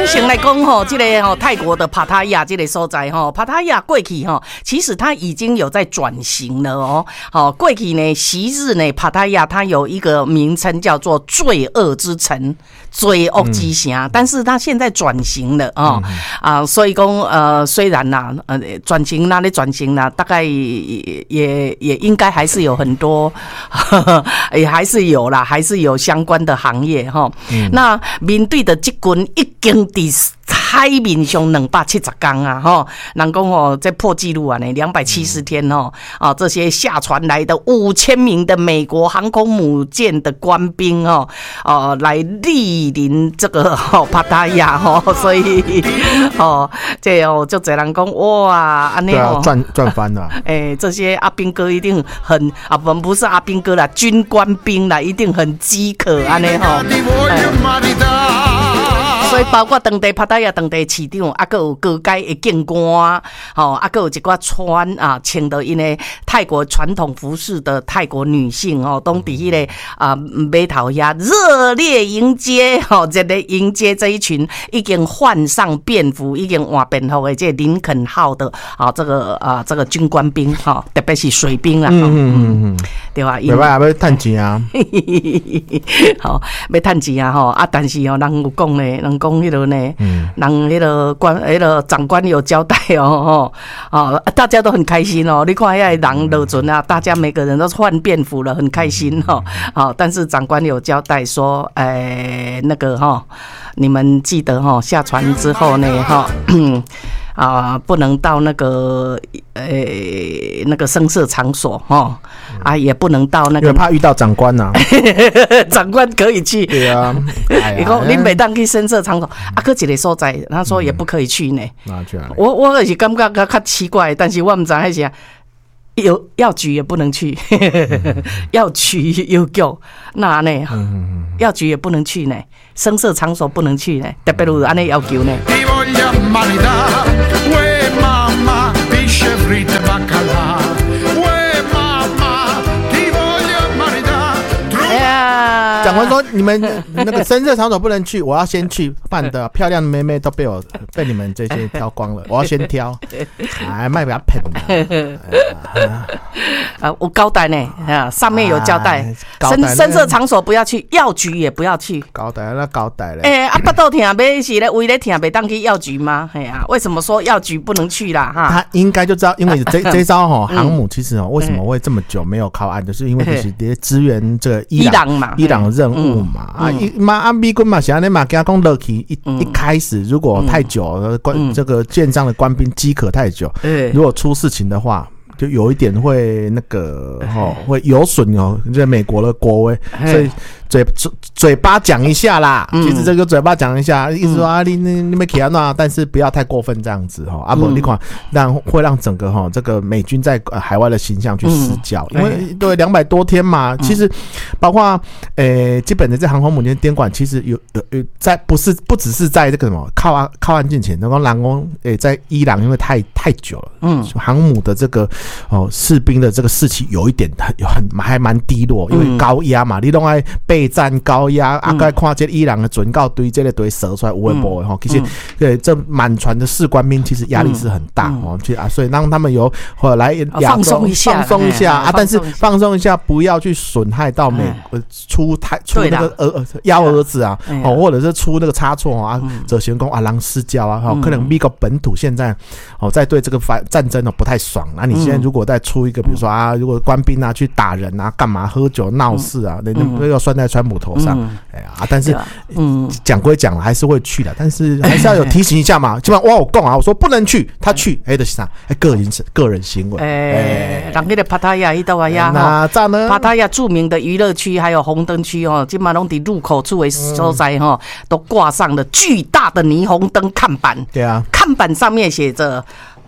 咱先来讲吼，这个泰国的帕塔亚这个所在吼，帕塔亚过去吼，其实它已经有在转型了哦。好，过去呢，昔日呢，帕塔亚它有一个名称叫做罪恶之城、罪恶之城，但是它现在转型了所以讲虽然啦，转型啦，大概也应该还是有很多，也还是有啦，还是有相关的行业哈。那面对的这群已经海面上270天啊，哈，人讲哦，这破纪录啊呢，270天哦，这些下船来的5000名的美国航空母舰的官兵哦，来莅临这个帕塔亚哦，所以这就这人讲哇，安尼哦， 赚翻了， 这些阿兵哥一定很不是阿兵哥啦，军官兵啦，一定很饥渴安尼吼。所以包括当地帕塔亚当地市长，还有各界的警官，还有一寡穿穿着因为泰国传统服饰的泰国女性都伫迄个码头遐热烈迎接这一群已经换上便服、已经换便服的这林肯号的这个军官兵特别是水兵啦，对吧？ 袂歹要趁钱啊， 好要趁钱啊但是人有讲呢，人讲迄个呢，人迄个长官有交代大家都很开心哦。你看遐人落船啊，大家每个人都换便服了，很开心但是长官有交代说，那个你们记得下船之后呢不能到那个声色场所也不能到那个， 怕遇到长官呐。 长官可以去， 对啊。 你讲你每当去声色场所，搁一个所在，他说也不可以去呢。我也是感觉较奇怪，但是我唔知迄是。药局也不能去，药局邮局那呢？药局也不能去呢，声色场所不能去呢，特别有安尼要求呢。 长官说：“你们那个声色场所不能去，我要先去，不然的漂亮的妹妹都被你们这些挑光了，我要先挑，卖给他喷有交代呢，上面有交代，声色场所不要去，药局也不要去。 交代嘞， 巴肚疼要是咧胃咧疼，袂当去药局吗？为什么说药局不能去啦？ 他应该就知道，因为这招航母其实为什么会这么久没有靠岸，就是因为就是这些支援这个伊朗嘛，伊朗的任务嘛，美军嘛，想要嘛，给他讲落去一开始如果太久，这个舰上的官兵饥渴太久，如果出事情的话，就有一点会那个会有损这美国的国威，所以嘴巴讲一下啦，其实这个嘴巴讲一下，意思说你没起啊，但是不要太过分这样子不你看会让整个这个美军在海外的形象去失焦，因为对200多天嘛，其实包括基本的这航空母舰监管，其实有在不只是在这个什么靠岸进前，那个蓝宫在伊朗因为太久了，航母的这个士兵的这个士气有一点还蛮低落，因为高压嘛，你都爱备战高压该看这伊朗的准告堆这个堆射出来有的没的其实这满船的士官兵其实压力是很大所以让他们有来放松一下但是放松一下不要去损害到美出那个幺蛾子或者是出那个差错则嫌讲人失焦可能美国本土现在在对这个战争不太爽你现在如果再出一个比如说如果官兵去打人干嘛喝酒闹事那个算在川普头上但是讲归讲还是会去的，但是还是要有提醒一下嘛，基本上我讲我说不能去，他去就是啥个人行为人那个帕塔亚那边那这呢帕塔亚著名的娱乐区还有红灯区基本上都在入口处的所在都挂上了巨大的霓虹灯看板， 对啊， 看板上面写着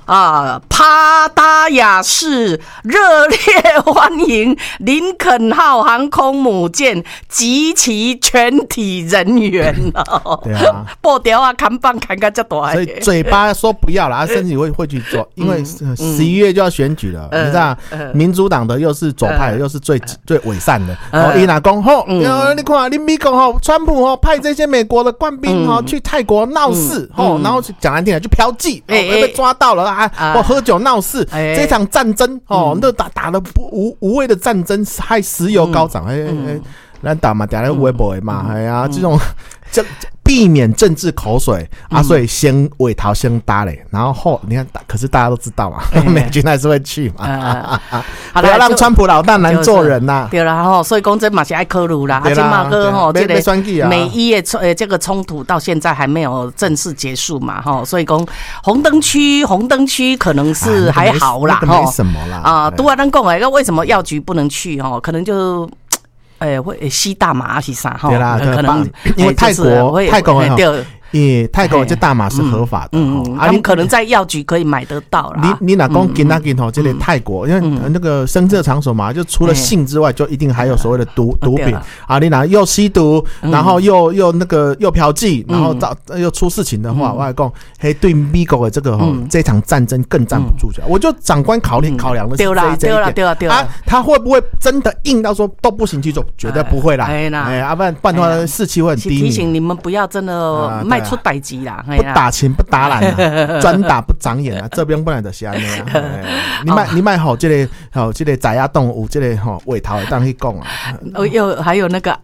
帕达雅市热烈欢迎林肯号航空母舰及其全体人员哦。 对啊， 布条啊，看棒看个这大， 所以嘴巴说不要了，甚至会去做，因为11月就要选举了，你知道，民主党的又是左派的，又是最伪善的。伊拿讲吼，你看，你美国吼，川普吼派这些美国的官兵吼去泰国闹事吼，然后讲难听点就嫖妓，被抓到了啊，或喝酒闹事，这场战争哦，那打了无谓的战争，害石油高涨，咱打嘛，打来微博嘛，哎呀，这种避免政治口水啊，所以先尾头先搭嘞，然后你看，可是大家都知道嘛，美军还是会去嘛，不要让川普老大难做人呐。 对啦吼，所以讲这嘛是爱考虑啦，今嘛个吼，这个美伊的这个冲突到现在还没有正式结束嘛，吼，所以讲红灯区可能是还好啦， 没什么啦啊，都咱讲诶，为什么药局不能去吼？可能就。会吸大麻是啥哈？ 对啦， 可能因为泰国泰国这大麻是合法的， 他们可能在药局可以买得到啦。 你哪讲今吼，这类泰国，因为那个声色场所嘛，就除了性之外，就一定还有所谓的毒品啊。你哪又吸毒，然后又那个又嫖妓，然后又出事情的话，我来讲，嘿，对美国的这个这场战争更站不住脚。我就长官考量的是这一点啊，他会不会真的硬到说都不行去做？绝对不会啦，不然的话士气会很低迷。 提醒你们不要真的卖出代志啦， 不打情不打懒啊，专打不长眼啊，这边不然就是安尼啊。你卖好这个宰鸭动物这个尾头当去讲啊。 还有那个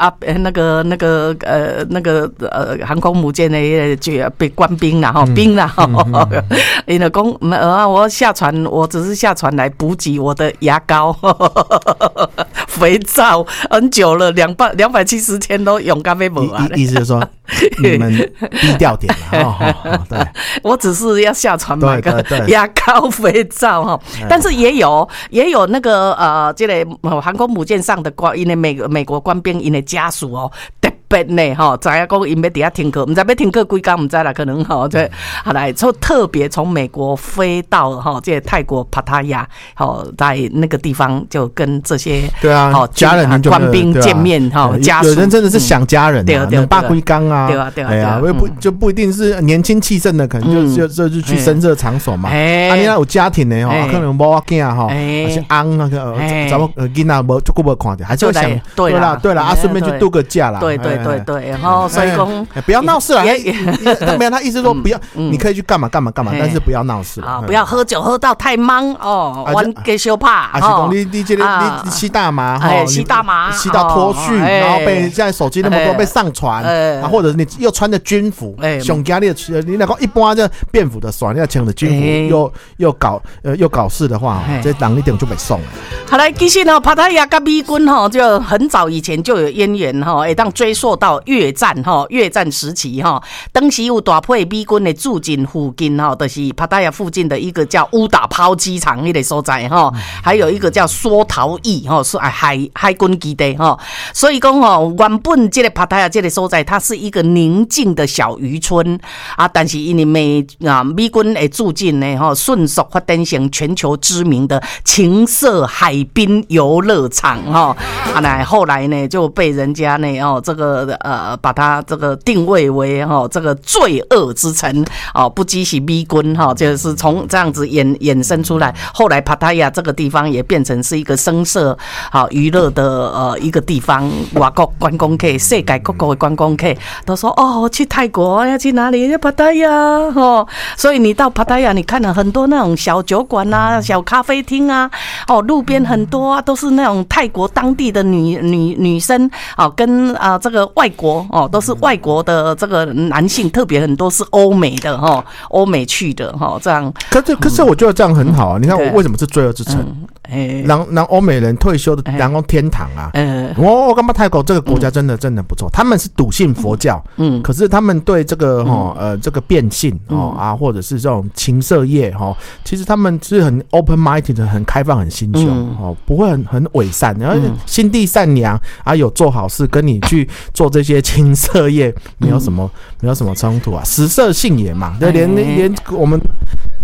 航空母舰的被官兵啦兵啦，你的讲我下船，我只是下船来补给我的牙膏、肥皂，很久了，270天都用咖啡没啊。 意思就是说你们低调点啦，对， 我只是要下船买个牙膏、肥皂哈，但是也有那个这个航空母舰上的因为美国官兵因的家属哦。别呢哈，知影讲因要底下停课，唔知要停课几天，唔知啦，可能哈，这好来，就特别从美国飞到哈，这泰国帕塔亚，好在那个地方就跟这些对啊，家人官兵见面哈，家属有人真的是想家人，能八归缸啊， 对啊， 不一定是年轻气盛的，可能就去深色场所嘛，啊，你那有家庭的哈，可能某仔囝哈，还是翁那个怎么囡仔无足够无看到，还是会想对啦，啊，顺便去度个假啦， 对，然后所以讲不要闹事啦。没有，他意思说不要，你可以去干嘛，但是不要闹事啊，不要喝酒喝到太忙哦，玩给羞怕。 还是讲你这个你吸大麻吸大麻吸到脱序，然后被现在手机那么多被上传，或者你又穿着军服，上家你那个一般就便服的耍，你要穿着军服又搞事的话，这人一点就被送了。 好来，其实帕塔亚跟美军就很早以前就有渊源会当追溯到越战时期当时有大批美军的驻军附近就是帕塔亚附近的一个叫乌打抛机场那个所在还有一个叫梭陶邑是海军基地所以讲原本这个帕塔亚这个所在它是一个宁静的小渔村啊，但是因为美军的驻军呢迅速发展成全球知名的情色海滨游乐场后来呢就被人家呢这个把它这个定位为这个罪恶之城不只是美军就是从这样子衍生出来，后来帕塔亚这个地方也变成是一个声色娱乐的一个地方，外国观光客、世界各国的观光客都说去泰国要去哪里？要帕塔亚所以你到帕塔亚，你看了很多那种小酒馆啊、小咖啡厅啊，路边很多都是那种泰国当地的女生跟这个外国都是外国的这个男性，特别很多是欧美的欧美去的这样。 可是我觉得这样很好啊！你看我为什么是罪恶之城？让欧美人退休的然后天堂啊！我感觉泰国这个国家真的不错，他们是笃信佛教，可是他们对这个这个变性啊，或者是这种情色业其实他们是很 open minded 的，很开放、很心胸不会很伪善，然后心地善良啊，有做好事，跟你去做这些情色业没有什么冲突啊，食色性也嘛，对，连我们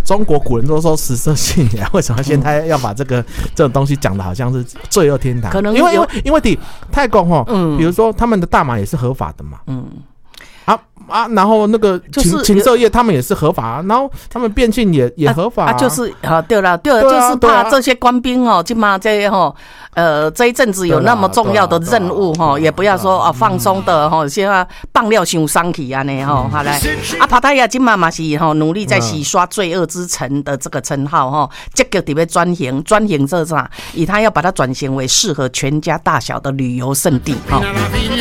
中国古人都说食色性也，为什么现在要把这种东西讲的好像是罪恶天堂？ 可能因为泰国哈，比如说他们的大麻也是合法的嘛，然后那个情色业他们也是合法，然后他们变性也合法， 就是对了，就是怕这些官兵哦，今嘛这这一阵子有那么重要的任务也不要说放松的现在放料伤伤气啊呢好来帕塔亚今嘛是努力在洗刷罪恶之城的这个称号积极地转型这啥，以他要把它转型为适合全家大小的旅游胜地